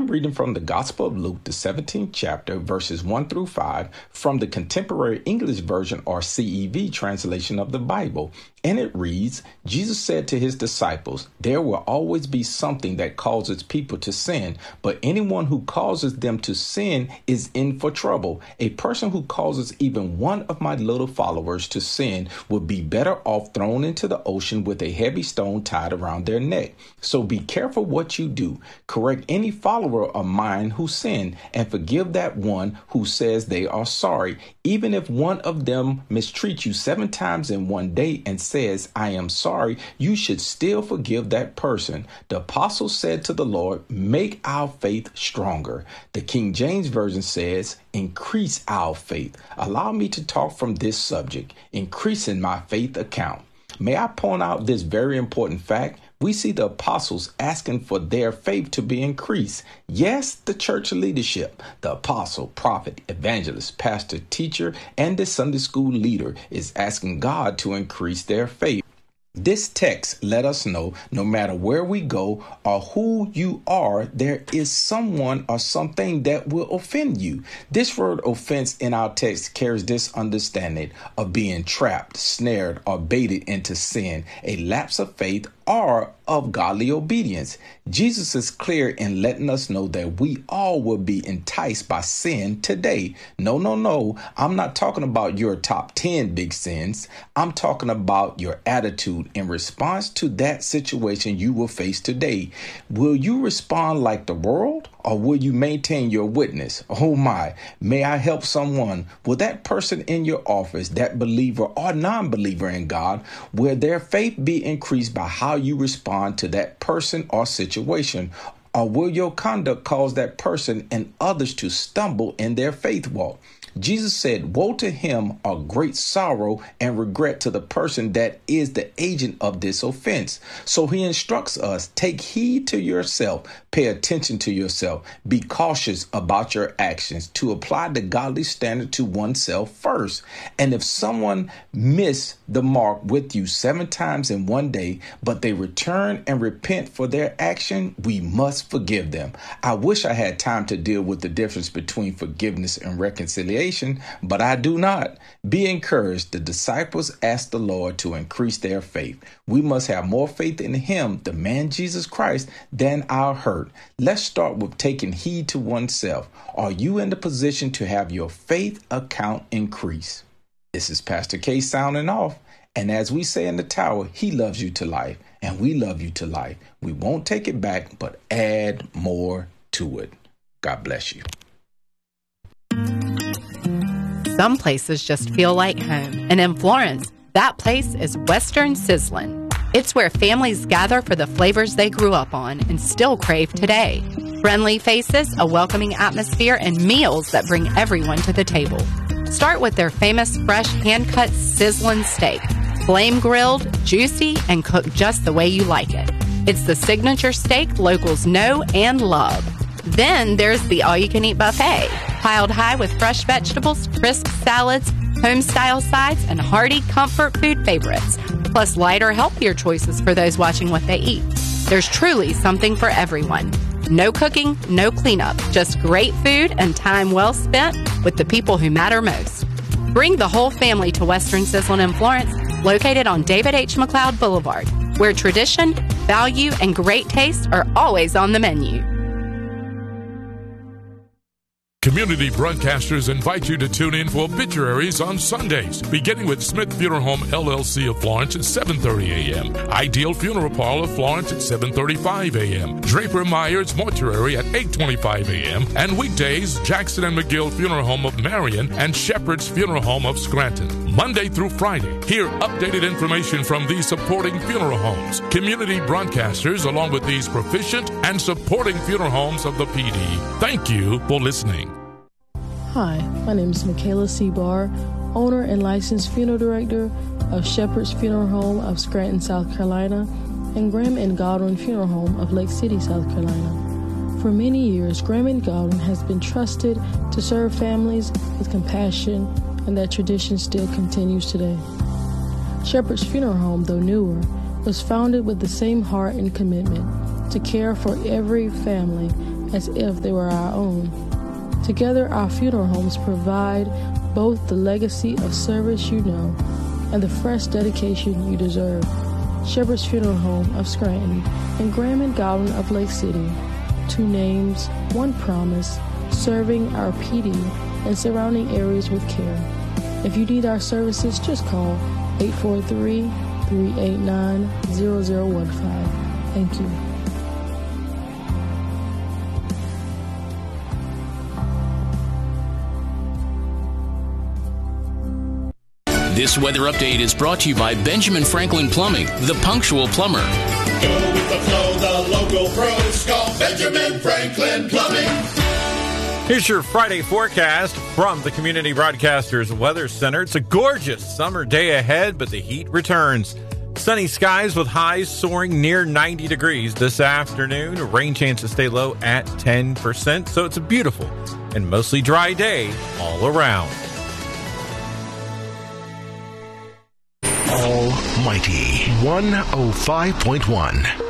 reading from the Gospel of Luke, the 17th chapter, verses 1 through 5, from the Contemporary English Version or CEV translation of the Bible. And it reads, Jesus said to his disciples, there will always be something that causes people to sin, but anyone who causes them to sin is in for trouble. A person who causes even one of my little followers to sin would be better off thrown into the ocean with a heavy stone tied around their neck. So be careful what you do. Correct any follower of mine who sin, and forgive that one who says they are sorry. Even if one of them mistreats you 7 times in one day and says, I am sorry, you should still forgive that person. The apostle said to the Lord, make our faith stronger. The King James Version says, increase our faith. Allow me to talk from this subject, increasing my faith account. May I point out this very important fact? We see the apostles asking for their faith to be increased. Yes, the church leadership, the apostle, prophet, evangelist, pastor, teacher, and the Sunday school leader is asking God to increase their faith. This text let us know no matter where we go or who you are, there is someone or something that will offend you. This word offense in our text carries this understanding of being trapped, snared, or baited into sin, a lapse of faith, or of godly obedience. Jesus is clear in letting us know that we all will be enticed by sin today. No. I'm not talking about your top 10 big sins. I'm talking about your attitude in response to that situation you will face today. Will you respond like the world, or will you maintain your witness? Oh my, may I help someone? Will that person in your office, that believer or non-believer in God, will their faith be increased by how you respond to that person or situation? Or will your conduct cause that person and others to stumble in their faith walk? Jesus said, woe to him, or great sorrow and regret to the person that is the agent of this offense. So he instructs us, take heed to yourself, pay attention to yourself, be cautious about your actions, to apply the godly standard to oneself first. And if someone miss the mark with you 7 times in one day, but they return and repent for their action, we must forgive them. I wish I had time to deal with the difference between forgiveness and reconciliation, but I do not. Be encouraged. The disciples asked the Lord to increase their faith. We must have more faith in him, the man Jesus Christ, than our hurt. Let's start with taking heed to oneself. Are you in the position to have your faith account increase? This is Pastor K sounding off. And as we say in the tower, he loves you to life, and we love you to life. We won't take it back, but add more to it. God bless you. Some places just feel like home. And in Florence, that place is Western Sizzlin'. It's where families gather for the flavors they grew up on and still crave today. Friendly faces, a welcoming atmosphere, and meals that bring everyone to the table. Start with their famous fresh hand-cut sizzlin' steak. Flame grilled, juicy, and cooked just the way you like it. It's the signature steak locals know and love. Then there's the all-you-can-eat buffet, piled high with fresh vegetables, crisp salads, home-style sides, and hearty comfort food favorites, plus lighter, healthier choices for those watching what they eat. There's truly something for everyone. No cooking, no cleanup, just great food and time well spent with the people who matter most. Bring the whole family to Western Sizzlin' in Florence, located on David H. McLeod Boulevard, where tradition, value, and great taste are always on the menu. Community broadcasters invite you to tune in for obituaries on Sundays, beginning with Smith Funeral Home LLC of Florence at 7:30 a.m., Ideal Funeral Parlor Florence at 7:35 a.m., Draper Myers Mortuary at 8:25 a.m., and weekdays, Jackson and McGill Funeral Home of Marion and Shepherd's Funeral Home of Scranton. Monday through Friday, hear updated information from these supporting funeral homes, community broadcasters, along with these proficient and supporting funeral homes of the PD. Thank you for listening. Hi, my name is Michaela Seabar, owner and licensed funeral director of Shepherd's Funeral Home of Scranton, South Carolina, and Graham and Godwin Funeral Home of Lake City, South Carolina. For many years, Graham and Godwin has been trusted to serve families with compassion, and that tradition still continues today. Shepherd's Funeral Home, though newer, was founded with the same heart and commitment to care for every family as if they were our own. Together, our funeral homes provide both the legacy of service you know and the fresh dedication you deserve. Shepherd's Funeral Home of Scranton and Graham and Godwin of Lake City. 2 names, 1 promise, serving our PD and surrounding areas with care. If you need our services, just call 843-389-0015. Thank you. This weather update is brought to you by Benjamin Franklin Plumbing, the punctual plumber. Go with the flow, the local pros call Benjamin Franklin Plumbing. Here's your Friday forecast from the Community Broadcasters Weather Center. It's a gorgeous summer day ahead, but the heat returns. Sunny skies with highs soaring near 90 degrees this afternoon. Rain chances stay low at 10%, so it's a beautiful and mostly dry day all around. Almighty 105.1